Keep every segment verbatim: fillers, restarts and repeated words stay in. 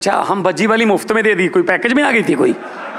अच्छा, हम भज्जी वाली मुफ्त में दे दी, कोई पैकेज में आ गई थी कोई?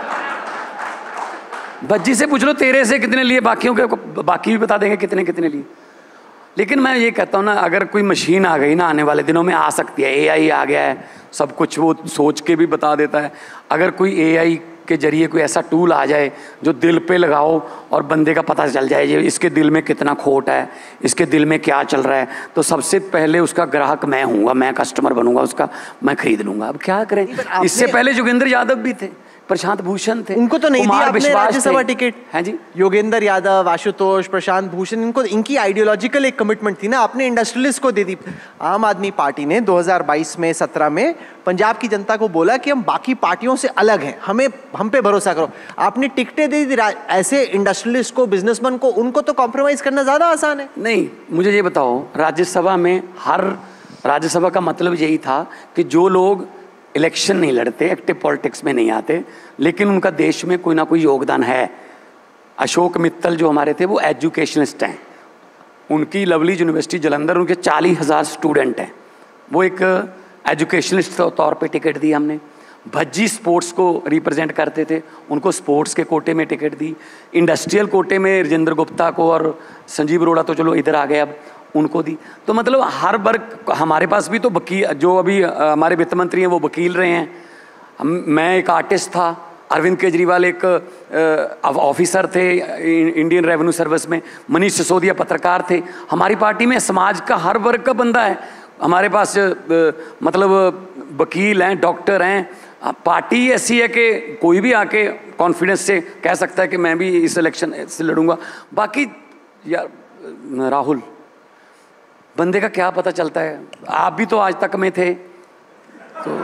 भज्जी से पूछ लो तेरे से कितने लिए, बाकियों के बाकी भी बता देंगे कितने कितने लिए। लेकिन मैं ये कहता हूँ ना, अगर कोई मशीन आ गई ना, आने वाले दिनों में आ सकती है, एआई आ गया है, सब कुछ वो सोच के भी बता देता है। अगर कोई एआई के जरिए कोई ऐसा टूल आ जाए जो दिल पे लगाओ और बंदे का पता चल जाए, इसके दिल में कितना खोट है, इसके दिल में क्या चल रहा है, तो सबसे पहले उसका ग्राहक मैं हूँगा, मैं कस्टमर बनूंगा उसका, मैं खरीद लूँगा। अब क्या करें, इससे पहले जोगेंद्र यादव भी थे, प्रशांत भूषण थे, उनको तो नहीं दिया आपने राज्यसभा टिकट। है जी, योगेंद्र यादव, आशुतोष, प्रशांत भूषण, इनको इनकी आइडियोलॉजिकल एक कमिटमेंट थी ना, आपने इंडस्ट्रियलिस्ट को दे दी। आम आदमी पार्टी ने दो हज़ार बाईस में सत्रह में पंजाब की जनता को बोला कि हम बाकी पार्टियों से अलग हैं, हमें हम पे भरोसा करो। आपने टिकटें दे दी ऐसे इंडस्ट्रियलिस्ट को, बिजनेसमैन को, उनको तो कॉम्प्रोमाइज करना ज्यादा आसान है। नहीं, मुझे ये बताओ, राज्यसभा में हर राज्यसभा का मतलब यही था कि जो लोग इलेक्शन नहीं लड़ते, एक्टिव पॉलिटिक्स में नहीं आते, लेकिन उनका देश में कोई ना कोई योगदान है। अशोक मित्तल जो हमारे थे वो एजुकेशनिस्ट हैं, उनकी लवली यूनिवर्सिटी जालंधर, उनके चालीस हज़ार स्टूडेंट हैं, वो एक एजुकेशनिस्ट के तौर पे टिकट दी हमने। भज्जी स्पोर्ट्स को रिप्रेजेंट करते थे, उनको स्पोर्ट्स के कोटे में टिकट दी। इंडस्ट्रियल कोटे में राजेंद्र गुप्ता को और संजीव अरोड़ा तो चलो इधर आ गए, अब उनको दी। तो मतलब हर वर्ग, हमारे पास भी तो वकील, जो अभी हमारे वित्त मंत्री हैं वो वकील रहे हैं, मैं एक आर्टिस्ट था, अरविंद केजरीवाल एक ऑफिसर थे इंडियन रेवेन्यू सर्विस में, मनीष सिसोदिया पत्रकार थे। हमारी पार्टी में समाज का हर वर्ग का बंदा है, हमारे पास मतलब वकील हैं, डॉक्टर हैं। पार्टी ऐसी है कि कोई भी आके कॉन्फिडेंस से कह सकता है कि मैं भी इस इलेक्शन से लड़ूंगा। बाकी यार राहुल, बंदे का क्या पता चलता है, आप भी तो आज तक में थे तो।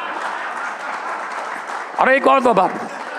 और एक और तो बात,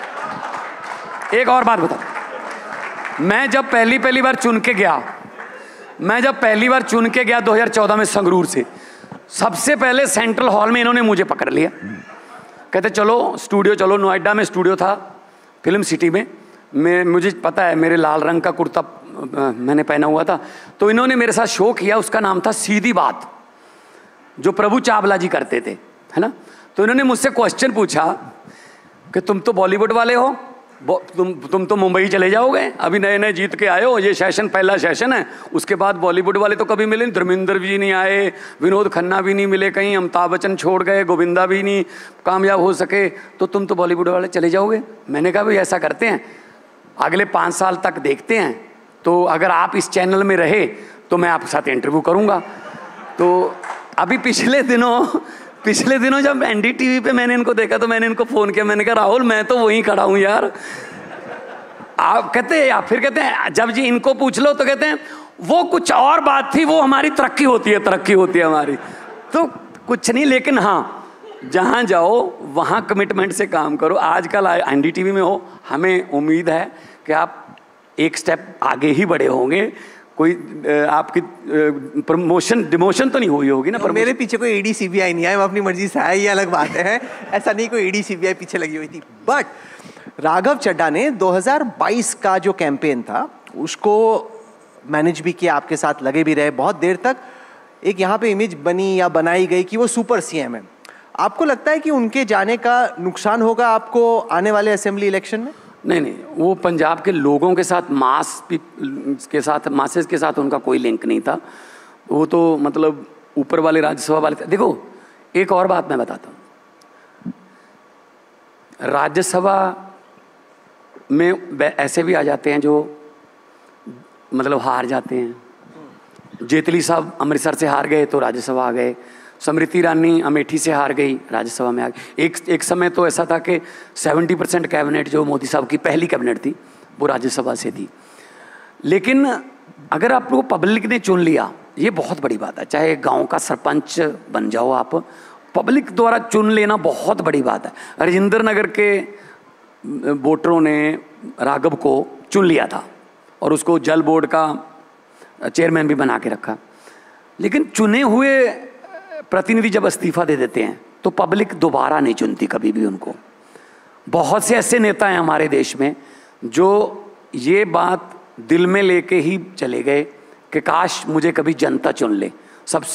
एक और बात बता, मैं जब पहली पहली बार चुन के गया मैं जब पहली बार चुन के गया दो हज़ार चौदह में संगरूर से, सबसे पहले सेंट्रल हॉल में इन्होंने मुझे पकड़ लिया, कहते चलो स्टूडियो चलो। नोएडा में स्टूडियो था, फिल्म सिटी में। मैं मुझे पता है, मेरे लाल रंग का कुर्ता मैंने पहना हुआ था, तो इन्होंने मेरे साथ शो किया, उसका नाम था सीधी बात, जो प्रभु चावला जी करते थे, है ना। तो इन्होंने मुझसे क्वेश्चन पूछा कि तुम तो बॉलीवुड वाले हो, तुम तुम तो मुंबई चले जाओगे, अभी नए नए जीत के आए हो, ये सेशन पहला सेशन है, उसके बाद बॉलीवुड वाले तो कभी मिले नहीं, धर्मेंद्र जी नहीं आए, विनोद खन्ना भी नहीं मिले कहीं, अमिताभ बच्चन छोड़ गए, गोविंदा भी नहीं कामयाब हो सके, तो तुम तो बॉलीवुड वाले चले जाओगे। मैंने कहा भाई ऐसा करते हैं, अगले पाँच साल तक देखते हैं, तो अगर आप इस चैनल में रहे तो मैं आपके साथ इंटरव्यू करूँगा। तो अभी पिछले दिनों पिछले दिनों जब एनडीटीवी पे मैंने इनको देखा तो मैंने इनको फ़ोन किया, मैंने कहा राहुल मैं तो वहीं खड़ा हूँ यार। आप कहते हैं, या फिर कहते हैं जब जी इनको पूछ लो तो कहते हैं वो कुछ और बात थी, वो हमारी तरक्की होती है, तरक्की होती है हमारी, तो कुछ नहीं। लेकिन हाँ, जहाँ जाओ वहाँ कमिटमेंट से काम करो। आजकल एनडीटीवी में हो, हमें उम्मीद है कि आप एक स्टेप आगे ही बढ़े होंगे, कोई आपकी प्रमोशन डिमोशन तो नहीं हुई होगी ना। पर मेरे पीछे कोई ईडी सीबीआई नहीं आया, मैं अपनी मर्जी से आया, ये अलग बात है, ऐसा नहीं कोई ईडी सीबीआई पीछे लगी हुई थी। बट राघव चड्ढा ने दो हज़ार बाईस का जो कैंपेन था उसको मैनेज भी किया, आपके साथ लगे भी रहे बहुत देर तक। एक यहाँ पे इमेज बनी या बनाई गई कि वो सुपर सीएम है। आपको लगता है कि उनके जाने का नुकसान होगा आपको आने वाले असेंबली इलेक्शन में? नहीं नहीं, वो पंजाब के लोगों के साथ, मास के साथ, मासेस के साथ उनका कोई लिंक नहीं था, वो तो मतलब ऊपर वाले राज्यसभा वाले थे। देखो एक और बात मैं बताता हूँ, राज्यसभा में ऐसे भी आ जाते हैं जो मतलब हार जाते हैं। जेतली साहब अमृतसर से हार गए तो राज्यसभा आ गए, स्मृति ईरानी अमेठी से हार गई, राज्यसभा में आ गई। एक एक समय तो ऐसा था कि सत्तर परसेंट कैबिनेट जो मोदी साहब की पहली कैबिनेट थी वो राज्यसभा से थी। लेकिन अगर आपको पब्लिक ने चुन लिया, ये बहुत बड़ी बात है, चाहे गांव का सरपंच बन जाओ आप, पब्लिक द्वारा चुन लेना बहुत बड़ी बात है। राजेंद्र नगर के वोटरों ने राघव को चुन लिया था और उसको जल बोर्ड का चेयरमैन भी बना के रखा। लेकिन चुने हुए प्रतिनिधि जब इस्तीफा दे देते हैं तो पब्लिक दोबारा नहीं चुनती कभी भी उनको। बहुत से ऐसे नेता हैं हमारे देश में जो ये बात दिल में लेके ही चले गए कि काश मुझे कभी जनता चुन ले। सबसे